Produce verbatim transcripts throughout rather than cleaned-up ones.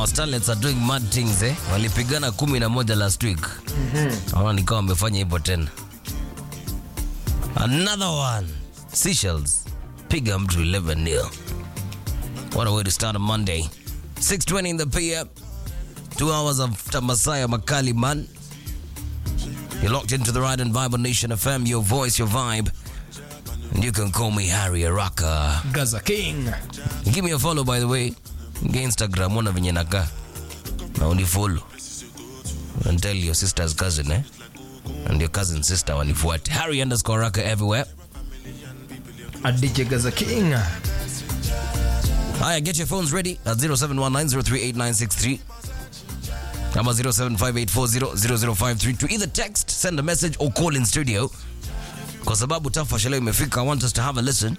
Our starlets are doing mad things eh. Walipigana kumi na moja last week. Mhm. Hawana nikawa wamefanya hivyo tena. Another one. Seychelles piga mtu eleven nil. What a way to start a Monday. six twenty in the P M. Two hours of Tamasaya Makali man. You're locked into the Ride and Vibe on Nation F M. Your voice, your vibe. And you can call me Harry Araka. Gaza King. Give me a follow, by the way. Get Instagram, one of venye naka. Na unifollow. And tell your sister's cousin, eh? And your cousin's sister wanifuate. Harry underscore Araka everywhere. Adije Gaza King. Hiya, get your phones ready at zero seven one nine zero three eight nine six three. Number zero seven five eight four zero zero zero five three. To either text, send a message or call in studio. Kwa sababu Tafash leo imefika, I want us to have a listen.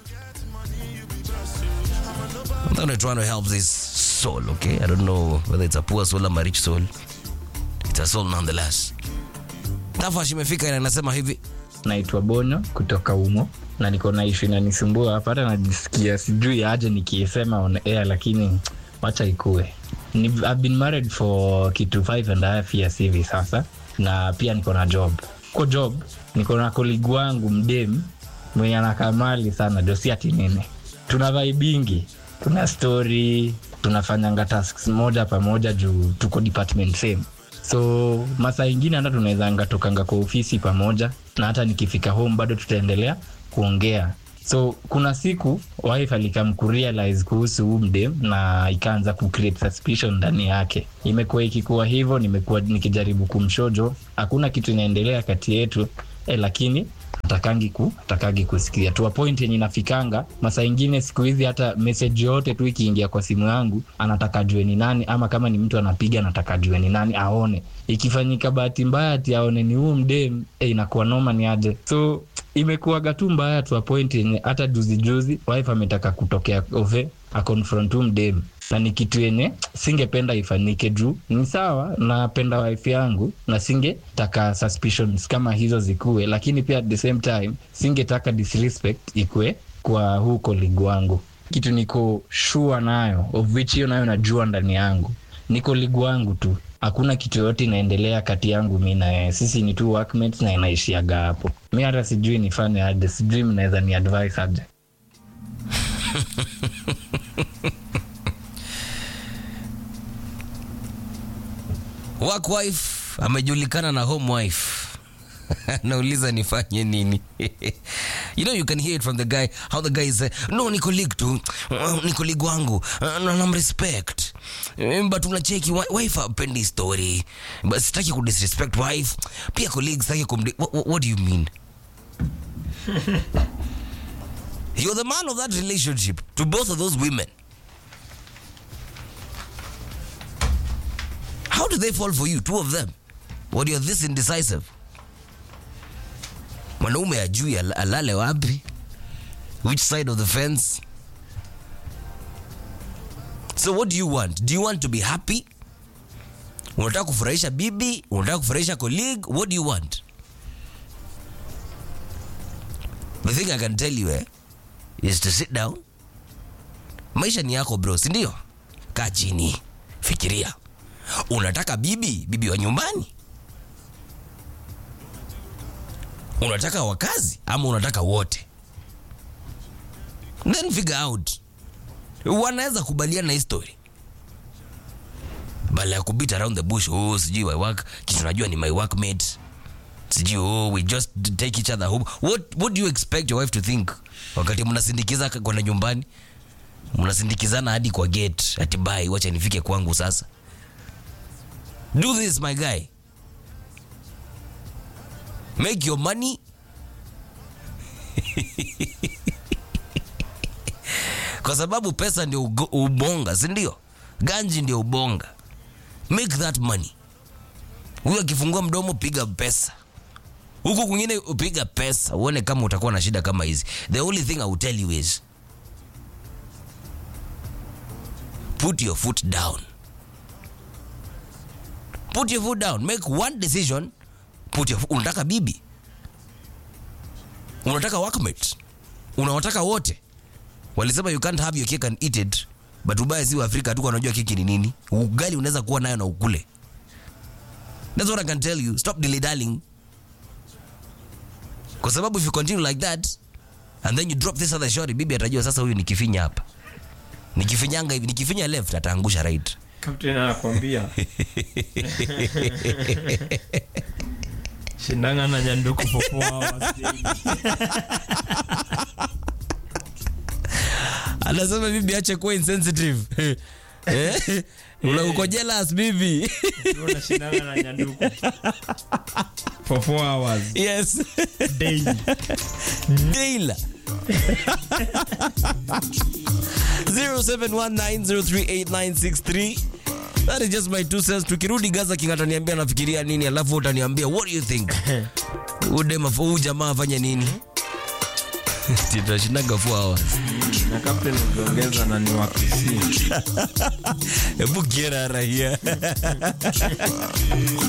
I'm going to try to help this soul, okay? I don't know whether it's a poor soul or a rich soul. It's a soul nonetheless. Tafash imefika na inasema hivi. Naitwa Bono kutoka Umo na niko na issue inanisumbua hapa, hata najisikia sijui aje nikiisema on air, lakini wacha ikue. I've been married for kitu five and a half years hivi sasa, na pia niko na job. Kwa job niko na colleague wangu mdem mwenye anakamali sana, dosi ati nini. Tuna vibingi, tuna story, tunafanyanga tasks moja pamoja juu tuko department same. So masaa ingine hata tunaweza anga tokanga kwa ofisi pamoja, na hata nikifika home bado tutaendelea kuongea. So kuna siku wife alikamkurealize kuhusu huyu mdem na ikaanza ku create suspicion ndani yake. Imekuwa ikikuwa hivyo, nimekuwa nikijaribu kumshojo hakuna kitu inaendelea kati yetu, eh, lakini atakangi ku atakangi kusikia. To a point yenye nafikanga masaa ingine siku hizi hata message yote tu ikiingia kwa simu yangu anataka jue ni nani, ama kama ni mtu anapiga anataka jue ni nani aone. Ikifanyika bahati mbaya ati aone ni huyu mdem, eh, inakuwa noma ni aje. So imekuwa gatu mbaya to a point yenye hata juzi juzi wife ametaka kutokea ove a confront huyu mdem, na ni kitu yenye singependa ifanyike juu ni sawa, napenda wife yangu na singetaka suspicions kama hizo zikue, lakini pia at the same time singetaka disrespect ikue kwa huu colleague wangu. Kitu niko sure nayo, of which hiyo nayo najua ndani yangu, ni colleague wangu tu. Hakuna kitu yote inaendelea kati yangu mimi na yeye. Sisi ni tu workmates na inaishiaga hapo. Mimi hata sijui nifanye aje, sijui mnaweza ni advice aje. Work wife amejulikana na home wife. Nauliza nifanye nini? You know, you can hear it from the guy, how the guy is uh, no, ni colleague tu, uh, ni colleague wangu, uh, na nam respect, uh, but unacheki wife hapendi story, but sitaki ku disrespect wife, pia colleague sitaki kum what, what, what do you mean? You're the man of that relationship to both of those women. How do they fall for you, two of them, when you're this indecisive? Mwanaume ajui alale wapi, which side of the fence. So what do you want? Do you want to be happy? Unataka kufurahisha bibi? Unataka kufurahisha colleague? What do you want? The thing I can tell you eh, is to sit down. Maisha ni yako bro, si ndio? Kaa chini, fikiria. Unataka bibi, bibi wa nyumbani? Unataka wakazi ama unataka wote? Then figure out. Wanaweza kubaliana na history. Bala ya kubit around the bush, oh sijui I work, kitu najua ni my workmate. Sijui oh we just take each other home. What what do you expect your wife to think? Wakati mnasindikiza kwenda nyumbani, mnasindikizana hadi kwa gate, ati bye wacha nifike kwangu sasa. Do this my guy. Make your money. Kwa sababu pesa ndio ubonga, si ndio? Ganji ndio ubonga. Make that money. Huyo akifungua mdomo piga pesa. Huko kwingine upiga pesa. Uone kama utakuwa na shida kama hizi. The only thing I will tell you is put your foot down. Put your foot down. Make one decision. Put your foot. Unataka bibi? Unataka workmate? Unawataka wote? Walisema you can't have your cake and eat it But ubaya si wa Afrika tu wanajua keki ni nini. Ugali unaweza kuwa nayo na ukule. That's what I can tell you. Stop dilly dallying. Kwa sababu if you continue like that and then you drop this other shot, bibi atajua sasa huyu nikifinya hapa. Nikifinyanga hivi, nikifinya left ataangusha right. Captain anakuambia. Shindanga na nyanduku for four hours. Anasema bibi ache kuwa insensitive. Eh? Una uko jealous bibi. Una shindanga na nyanduku for four hours. Yes. Daily. Daily. zero seven one nine zero three eight nine six three. That is just my two cents. Tukirudi Gaza King ataniambia nafikiria nini, alafu utaniambia what do you think? Udema fu jamaa afanye nini? Titashindaga four hours. Na captain ukiongeza na ni wa P C. Hebu get out of here.